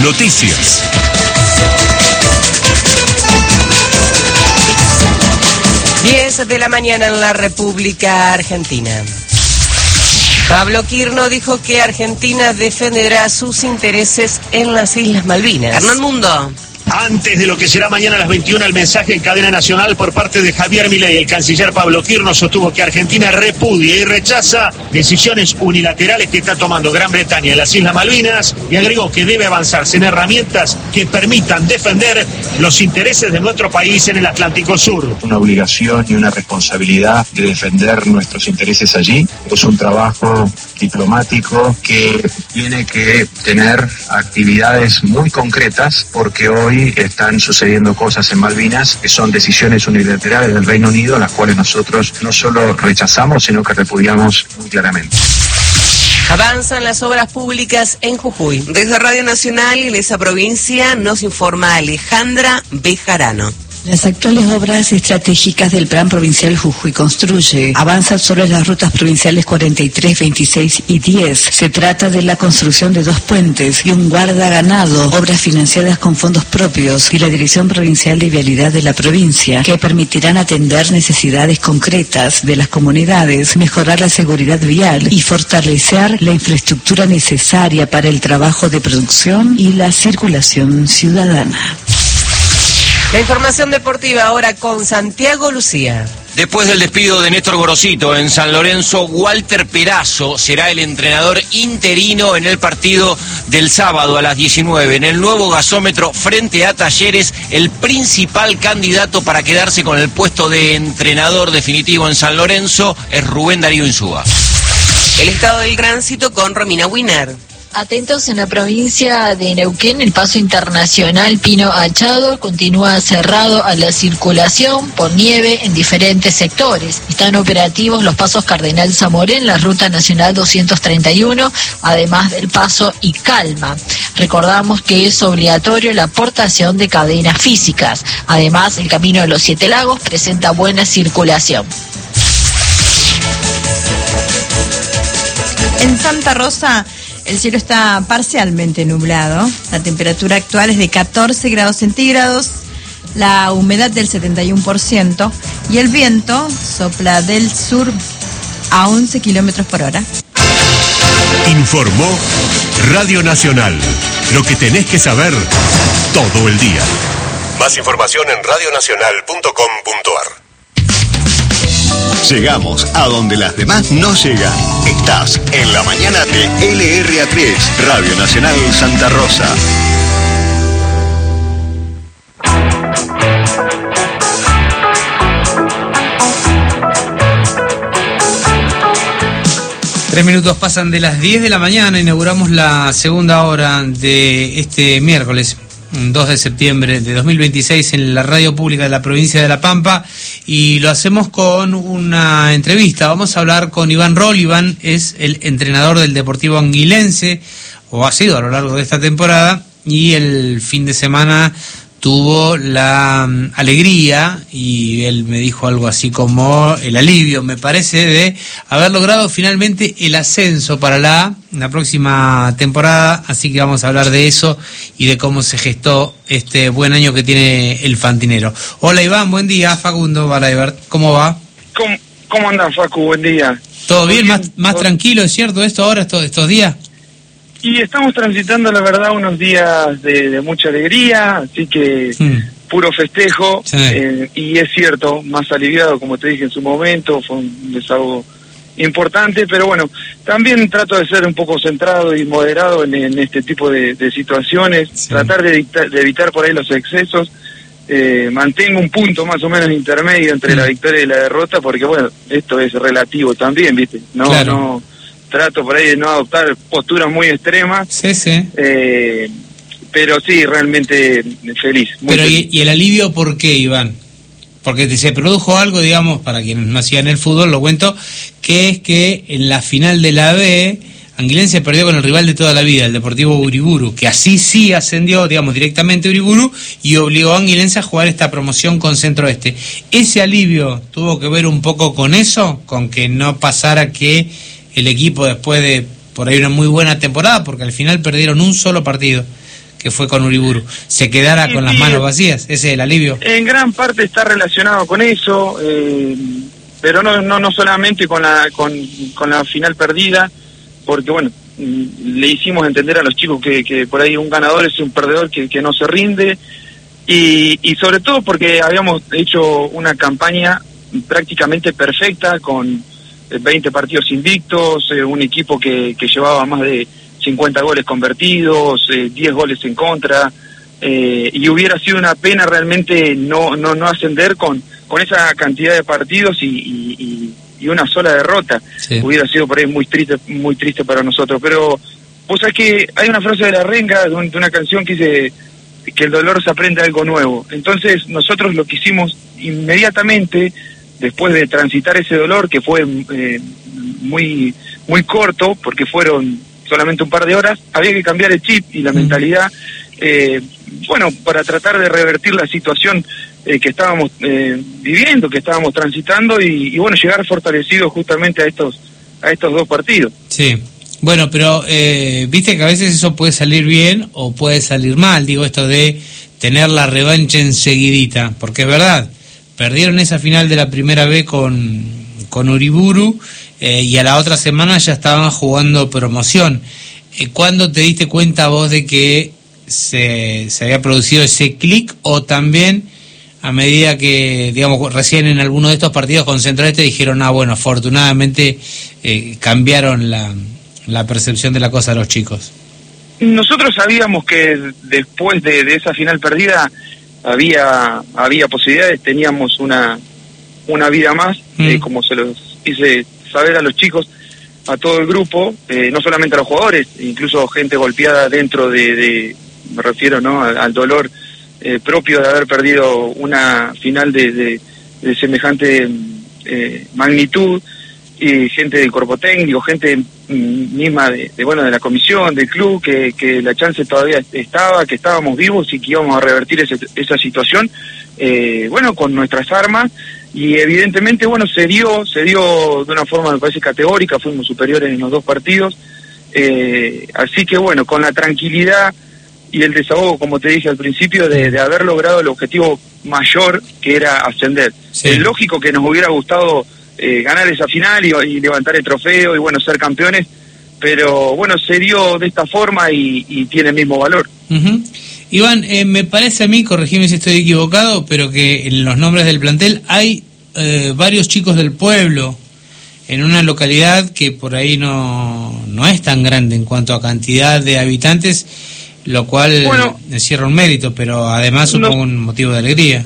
Noticias. Diez de la mañana en la República Argentina. Pablo Quirno dijo que Argentina defenderá sus intereses en las Islas Malvinas. Hernán Mundo. Antes de lo que será mañana a las 21, el mensaje en cadena nacional por parte de Javier Milei. El canciller Pablo Quirno sostuvo que Argentina repudia y rechaza decisiones unilaterales que está tomando Gran Bretaña en las Islas Malvinas y agregó que debe avanzarse en herramientas que permitan defender los intereses de nuestro país en el Atlántico Sur. Una obligación y una responsabilidad de defender nuestros intereses allí. Es un trabajo diplomático que tiene que tener actividades muy concretas porque hoy están sucediendo cosas en Malvinas que son decisiones unilaterales del Reino Unido, las cuales nosotros no solo rechazamos, sino que repudiamos muy claramente. Avanzan las obras públicas en Jujuy. Desde Radio Nacional y de esa provincia nos informa Alejandra Bejarano. Las actuales obras estratégicas del Plan Provincial Jujuy Construye avanzan sobre las rutas provinciales 43, 26 y 10. Se trata de la construcción de 2 puentes y un guardaganado, obras financiadas con fondos propios y la Dirección Provincial de Vialidad de la provincia, que permitirán atender necesidades concretas de las comunidades, mejorar la seguridad vial y fortalecer la infraestructura necesaria para el trabajo de producción y la circulación ciudadana. La información deportiva ahora con Santiago Lucía. Después del despido de Néstor Gorosito en San Lorenzo, Walter Perazo será el entrenador interino en el partido del sábado a las 19. En el nuevo gasómetro frente a Talleres, el principal candidato para quedarse con el puesto de entrenador definitivo en San Lorenzo es Rubén Darío Insúa. El estado del tránsito con Romina Winer. Atentos en la provincia de Neuquén, el paso internacional Pino Achado continúa cerrado a la circulación por nieve en diferentes sectores. Están operativos los pasos Cardenal Zamorén, la ruta nacional 231, además del paso y Calma. Recordamos que es obligatorio la aportación de cadenas físicas. Además, el camino de los 7 Lagos presenta buena circulación. En Santa Rosa, el cielo está parcialmente nublado. La temperatura actual es de 14 grados centígrados, la humedad del 71% y el viento sopla del sur a 11 kilómetros por hora. Informó Radio Nacional. Lo que tenés que saber todo el día. Más información en radionacional.com.ar. Llegamos a donde las demás no llegan. Estás en la mañana de LRA3, Radio Nacional Santa Rosa. Tres minutos pasan de las 10 de la mañana. Inauguramos la segunda hora de este miércoles 2 de septiembre de 2026 en la radio pública de la provincia de La Pampa, y lo hacemos con una entrevista. Vamos a hablar con Iván Roll. Iván es el entrenador del Deportivo Anguilense, o ha sido a lo largo de esta temporada, y el fin de semana tuvo la alegría, y él me dijo algo así como el alivio, me parece, de haber logrado finalmente el ascenso para la próxima temporada. Así que vamos a hablar de eso y de cómo se gestó este buen año que tiene el Fantinero. Hola Iván, buen día. Facundo Balaibert, ¿cómo va? ¿Cómo andan, Facu? Buen día. ¿Todo bien? ¿Más tranquilo, es cierto, esto ahora, estos días? Y estamos transitando, la verdad, unos días de mucha alegría, así que puro festejo, sí. Y es cierto, más aliviado, como te dije en su momento, fue un desahogo importante, pero bueno, también trato de ser un poco centrado y moderado en este tipo de situaciones, sí. Tratar de evitar por ahí los excesos, mantengo un punto más o menos intermedio entre la victoria y la derrota, porque bueno, esto es relativo también, ¿viste? No trato por ahí de no adoptar posturas muy extremas. Sí. Pero sí, realmente feliz. Pero feliz. ¿Y el alivio por qué, Iván? Porque se produjo algo, digamos, para quienes no hacían el fútbol, lo cuento, que es que en la final de la B, Anguilense perdió con el rival de toda la vida, el Deportivo Uriburu, que así sí ascendió, digamos, directamente a Uriburu, y obligó a Anguilense a jugar esta promoción con Centro Oeste. ¿Ese alivio tuvo que ver un poco con eso? Con que no pasara que el equipo, después de por ahí una muy buena temporada, porque al final perdieron un solo partido, que fue con Uriburu, se quedara con las manos vacías. Ese es el alivio. En gran parte está relacionado con eso, pero no solamente con la final perdida, porque bueno, le hicimos entender a los chicos que por ahí un ganador es un perdedor que no se rinde, y sobre todo porque habíamos hecho una campaña prácticamente perfecta con 20 partidos invictos, un equipo que llevaba más de 50 goles convertidos, 10 goles en contra, y hubiera sido una pena realmente no ascender con esa cantidad de partidos y una sola derrota. Sí. Hubiera sido por ahí muy triste para nosotros. Pero vos sabés que hay una frase de La Renga, de una canción que dice que el dolor se aprende algo nuevo. Entonces nosotros lo que hicimos inmediatamente, después de transitar ese dolor, que fue muy corto, porque fueron solamente un par de horas, había que cambiar el chip y la mentalidad, para tratar de revertir la situación que estábamos viviendo, que estábamos transitando, y llegar fortalecidos justamente a estos 2 partidos. Sí. Bueno, pero viste que a veces eso puede salir bien o puede salir mal, digo, esto de tener la revancha enseguidita, porque es verdad, perdieron esa final de la primera B con Uriburu, y a la otra semana ya estaban jugando promoción. ¿Cuándo te diste cuenta vos de que se había producido ese clic, o también a medida que, digamos, recién en alguno de estos partidos con Central Este dijeron, bueno, afortunadamente cambiaron la percepción de la cosa a los chicos? Nosotros sabíamos que después de esa final perdida había posibilidades, teníamos una vida más, como se los hice saber a los chicos, a todo el grupo, no solamente a los jugadores, incluso gente golpeada dentro me refiero, ¿no?, al dolor propio de haber perdido una final de semejante magnitud, y gente del cuerpo técnico, gente misma de la comisión, del club, que la chance todavía estaba, que estábamos vivos y que íbamos a revertir esa situación, con nuestras armas. Y evidentemente, se dio de una forma, me parece, categórica, fuimos superiores en los 2 partidos, así que con la tranquilidad y el desahogo, como te dije al principio, de haber logrado el objetivo mayor, que era ascender. Sí. Es lógico que nos hubiera gustado ganar esa final y levantar el trofeo y ser campeones, pero se dio de esta forma y tiene el mismo valor. Uh-huh. Iván, me parece a mí, corregime si estoy equivocado, pero que en los nombres del plantel hay varios chicos del pueblo, en una localidad que por ahí no es tan grande en cuanto a cantidad de habitantes, lo cual encierra un mérito, pero además supongo un motivo de alegría.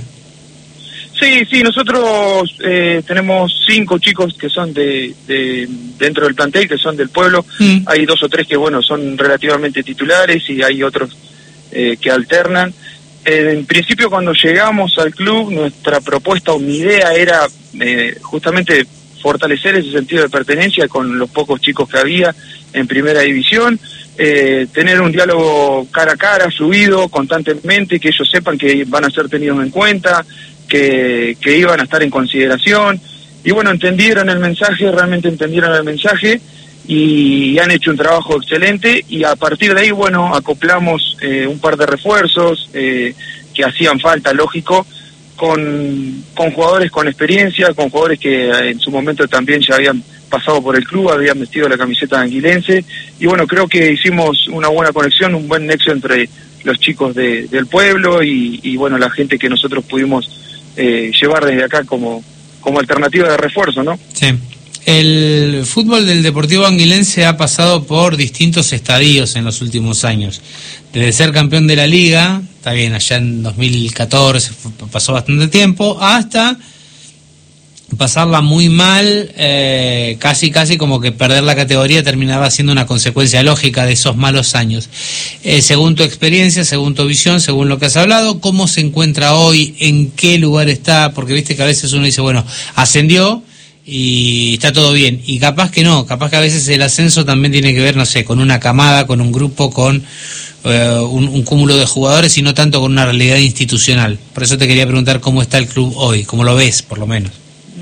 Sí, nosotros tenemos 5 chicos que son dentro del plantel, que son del pueblo. Hay 2 o 3 que son relativamente titulares, y hay otros que alternan. En principio, cuando llegamos al club, nuestra propuesta o mi idea era justamente fortalecer ese sentido de pertenencia con los pocos chicos que había en primera división, tener un diálogo cara a cara, fluido, constantemente, que ellos sepan que van a ser tenidos en cuenta, que iban a estar en consideración, y entendieron el mensaje, realmente entendieron el mensaje, y han hecho un trabajo excelente, y a partir de ahí, acoplamos un par de refuerzos que hacían falta, lógico, con jugadores con experiencia, con jugadores que en su momento también ya habían pasado por el club, habían vestido la camiseta de Anguilense, y creo que hicimos una buena conexión, un buen nexo entre los chicos del pueblo y la gente que nosotros pudimos llevar desde acá como alternativa de refuerzo, ¿no? Sí. El fútbol del Deportivo Anguilense ha pasado por distintos estadios en los últimos años. Desde ser campeón de la Liga, está bien, allá en 2014 pasó bastante tiempo, hasta pasarla muy mal, casi como que perder la categoría terminaba siendo una consecuencia lógica de esos malos años. Según tu experiencia, según tu visión, según lo que has hablado, ¿cómo se encuentra hoy? ¿En qué lugar está? Porque viste que a veces uno dice, ascendió y está todo bien, y capaz que no, capaz que a veces el ascenso también tiene que ver, con una camada, con un grupo, con un cúmulo de jugadores, y no tanto con una realidad institucional. Por eso te quería preguntar cómo está el club hoy, cómo lo ves, por lo menos.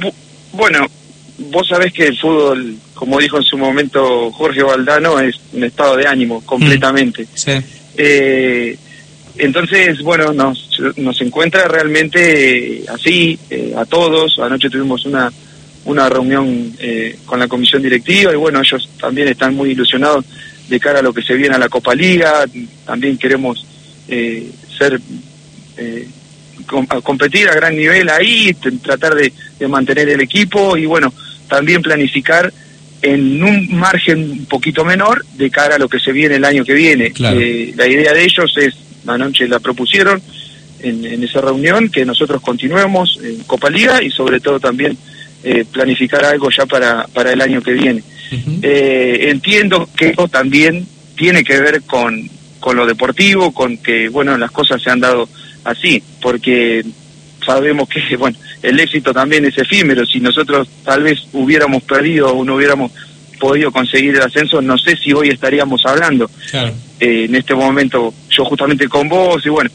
Vos sabés que el fútbol, como dijo en su momento Jorge Valdano, es un estado de ánimo completamente. Sí. Entonces, bueno, nos encuentra realmente así, a todos. Anoche tuvimos una reunión con la comisión directiva y bueno, ellos también están muy ilusionados de cara a lo que se viene a la Copa Liga. También queremos competir a gran nivel ahí, tratar de mantener el equipo y bueno, también planificar en un margen un poquito menor de cara a lo que se viene el año que viene. Claro. La idea de ellos es, anoche la propusieron en esa reunión, que nosotros continuemos en Copa Liga y sobre todo también planificar algo ya para el año que viene. Uh-huh. Entiendo que eso también tiene que ver con lo deportivo, con que bueno, las cosas se han dado así, porque sabemos que bueno, el éxito también es efímero. Si nosotros tal vez hubiéramos perdido o no hubiéramos podido conseguir el ascenso, no sé si hoy estaríamos hablando. Claro. En este momento yo justamente con vos y bueno,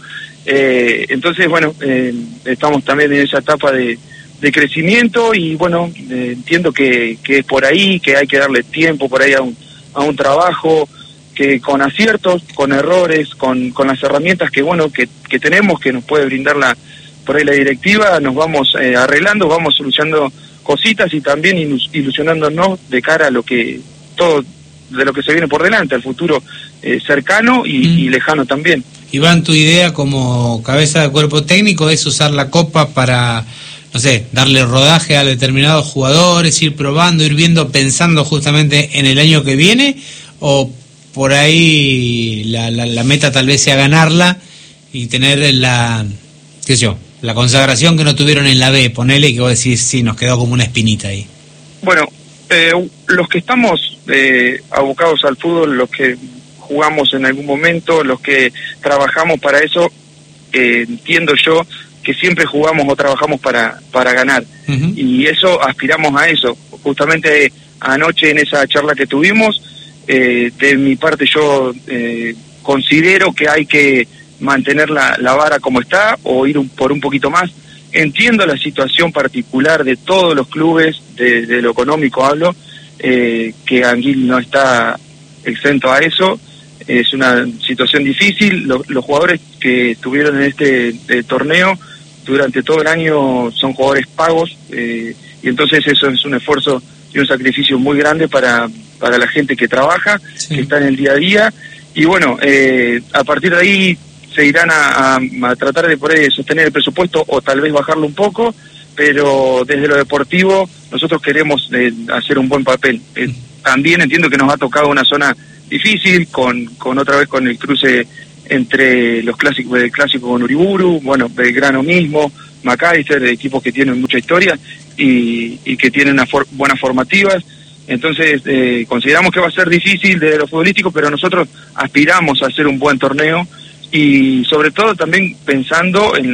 entonces bueno, estamos también en esa etapa de crecimiento y bueno, entiendo que es por ahí, que hay que darle tiempo por ahí a un trabajo, que con aciertos, con errores, con las herramientas que bueno que tenemos, que nos puede brindar por ahí la directiva, nos vamos arreglando, vamos solucionando cositas y también ilusionándonos de cara a todo de lo que se viene por delante, al futuro cercano y lejano también. Iván, tu idea como cabeza de cuerpo técnico es usar la Copa para, no sé, darle rodaje a determinados jugadores, ir probando, ir viendo, pensando justamente en el año que viene, o por ahí la meta tal vez sea ganarla y tener la consagración que no tuvieron en la B, ponele, y que vos decís, sí, nos quedó como una espinita ahí. Bueno, los que estamos abocados al fútbol, los que jugamos en algún momento, los que trabajamos para eso, entiendo yo que siempre jugamos o trabajamos para ganar. Uh-huh. Y eso, aspiramos a eso. Justamente anoche en esa charla que tuvimos, de mi parte yo considero que hay que mantener la vara como está o ir por un poquito más. Entiendo la situación particular de todos los clubes, de lo económico hablo, que Anguil no está exento a eso. Es una situación difícil. Los jugadores que estuvieron en este torneo durante todo el año son jugadores pagos, y entonces eso es un esfuerzo y un sacrificio muy grande para la gente que trabaja, sí, que está en el día a día. Y bueno, a partir de ahí se irán a tratar de por ahí sostener el presupuesto o tal vez bajarlo un poco, pero desde lo deportivo nosotros queremos hacer un buen papel. También entiendo que nos ha tocado una zona difícil, con otra vez con el cruce entre los clásicos, el clásico con Uriburu, bueno, Belgrano mismo, Macalister, equipos que tienen mucha historia y que tienen buenas formativas. Entonces consideramos que va a ser difícil desde lo futbolístico, pero nosotros aspiramos a hacer un buen torneo y sobre todo también pensando en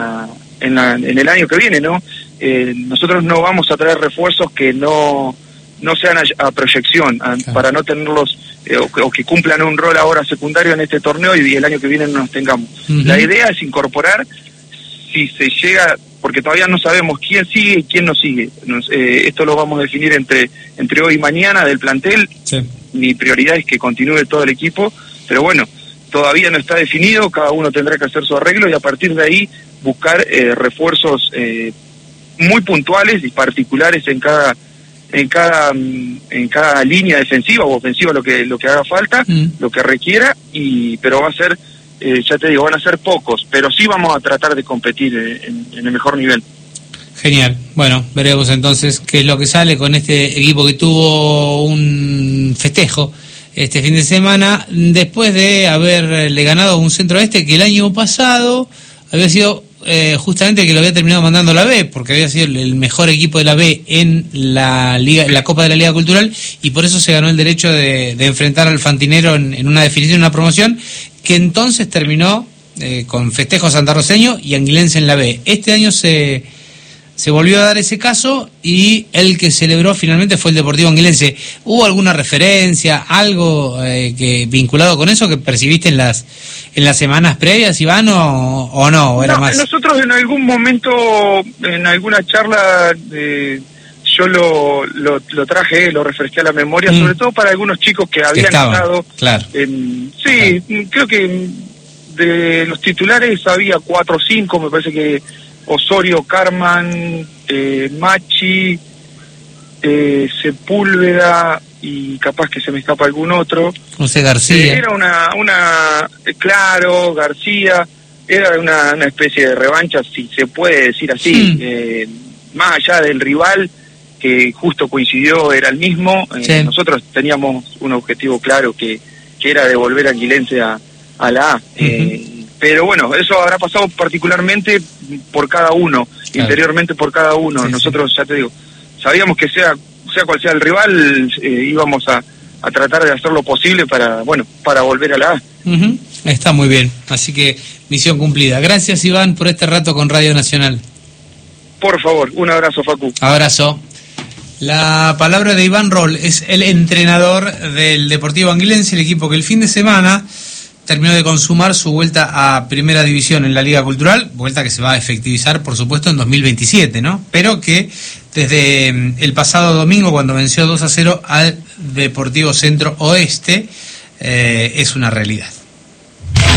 el año que viene, ¿no? Nosotros no vamos a traer refuerzos que no sean a proyección, para no tenerlos o que cumplan un rol ahora secundario en este torneo y el año que viene no nos tengamos. Uh-huh. La idea es incorporar, si se llega, porque todavía no sabemos quién sigue y quién no sigue. Esto lo vamos a definir entre hoy y mañana del plantel. Sí. Mi prioridad es que continúe todo el equipo, pero bueno, todavía no está definido, cada uno tendrá que hacer su arreglo y a partir de ahí buscar refuerzos muy puntuales y particulares en cada línea defensiva o ofensiva, lo que haga falta, lo que requiera, pero va a ser, ya te digo, van a ser pocos, pero sí vamos a tratar de competir en el mejor nivel. Genial. Bueno, veremos entonces qué es lo que sale con este equipo que tuvo un festejo este fin de semana, después de haberle ganado a un Centro Oeste que el año pasado había sido justamente que lo había terminado mandando a la B, porque había sido el mejor equipo de la B en la Liga, en la Copa de la Liga Cultural, y por eso se ganó el derecho de enfrentar al Fantinero en una definición, una promoción, que entonces terminó con festejo santarroceño y anguilense en la B. Este año se volvió a dar ese caso y el que celebró finalmente fue el Deportivo Anguilense. ¿Hubo alguna referencia, algo que vinculado con eso que percibiste en las semanas previas, Iván, o no? ¿O era más? Nosotros en algún momento, en alguna charla, yo lo traje, lo refresqué a la memoria, sobre todo para algunos chicos que habían estado. Claro. Sí, creo que de los titulares había 4 o 5, me parece que Osorio, Carman, Machi, Sepúlveda y capaz que se me escapa algún otro. José García. Era claro, García, era una especie de revancha, si se puede decir así, más allá del rival, que justo coincidió, era el mismo. Nosotros teníamos un objetivo claro que era devolver a Aquilense a la A. Pero bueno, eso habrá pasado particularmente por cada uno, interiormente por cada uno. Nosotros, ya te digo, sabíamos que sea cual sea el rival, íbamos a tratar de hacer lo posible para volver a la A. Está muy bien, así que misión cumplida. Gracias, Iván, por este rato con Radio Nacional. Por favor, un abrazo, Facu. Abrazo. La palabra de Iván Roll, es el entrenador del Deportivo Anguilense, el equipo que el fin de semana terminó de consumar su vuelta a Primera División en la Liga Cultural, vuelta que se va a efectivizar, por supuesto, en 2027, ¿no? Pero que desde el pasado domingo, cuando venció 2-0 al Deportivo Centro Oeste, es una realidad.